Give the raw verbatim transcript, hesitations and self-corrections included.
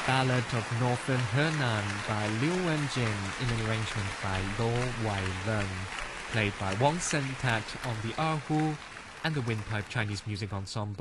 Ballad of Northern Henan by Liu Wenjing in an arrangement by Luo Wai-leng, played by Wang Sen-tat on the erhu and the windpipe Chinese music ensemble.